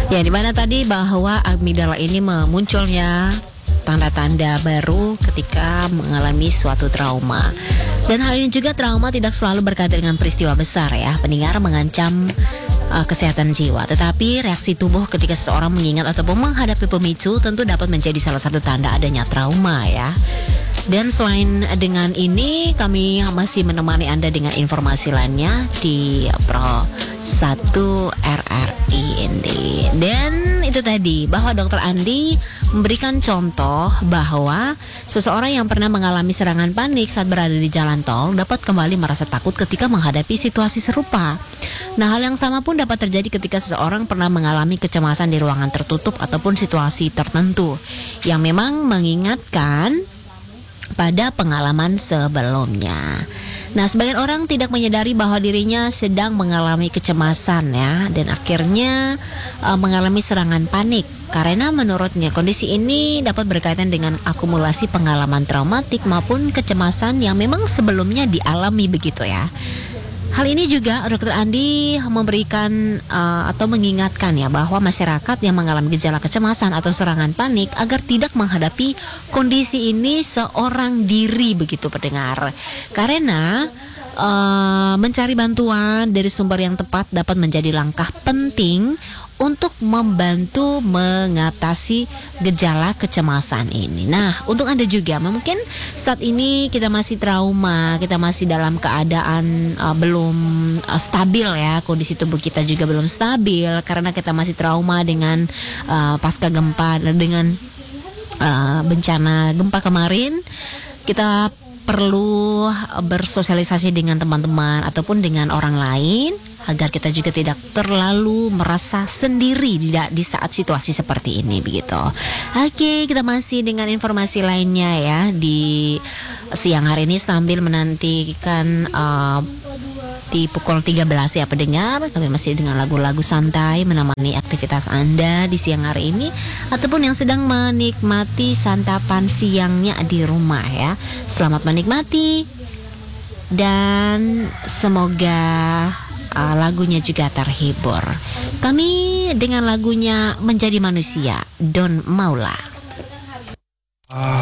Ya, di mana tadi bahwa amigdala ini memunculnya tanda-tanda baru ketika mengalami suatu trauma. Dan hal ini juga trauma tidak selalu berkaitan dengan peristiwa besar ya, pendengar, mengancam kesehatan jiwa. Tetapi reaksi tubuh ketika seseorang mengingat ataupun menghadapi pemicu tentu dapat menjadi salah satu tanda adanya trauma ya. Dan selain dengan ini, kami masih menemani Anda dengan informasi lainnya di Pro 1 RRI ini. Dan itu tadi bahwa Dr. Andi memberikan contoh bahwa seseorang yang pernah mengalami serangan panik saat berada di jalan tol dapat kembali merasa takut ketika menghadapi situasi serupa. Nah, hal yang sama pun dapat terjadi ketika seseorang pernah mengalami kecemasan di ruangan tertutup ataupun situasi tertentu yang memang mengingatkan pada pengalaman sebelumnya. Nah, sebagian orang tidak menyadari bahwa dirinya sedang mengalami kecemasan ya, dan akhirnya mengalami serangan panik. Karena menurutnya kondisi ini dapat berkaitan dengan akumulasi pengalaman traumatik maupun kecemasan yang memang sebelumnya dialami begitu ya. Hal ini juga Dr. Andi memberikan atau mengingatkan ya bahwa masyarakat yang mengalami gejala kecemasan atau serangan panik agar tidak menghadapi kondisi ini seorang diri begitu pendengar. Karena mencari bantuan dari sumber yang tepat dapat menjadi langkah penting untuk membantu mengatasi gejala kecemasan ini. Nah, untuk Anda juga mungkin saat ini kita masih trauma, kita masih dalam keadaan belum stabil ya, kondisi tubuh kita juga belum stabil karena kita masih trauma dengan pasca gempa, dengan bencana gempa kemarin. Kita perlu bersosialisasi dengan teman-teman ataupun dengan orang lain agar kita juga tidak terlalu merasa sendiri di saat situasi seperti ini begitu. Oke, kita masih dengan informasi lainnya ya di siang hari ini sambil menantikan di pukul 13 ya pendengar. Kami masih dengan lagu-lagu santai menemani aktivitas Anda di siang hari ini ataupun yang sedang menikmati santapan siangnya di rumah ya. Selamat menikmati dan semoga lagunya juga terhibur. Kami dengan lagunya Menjadi Manusia, Don Maula.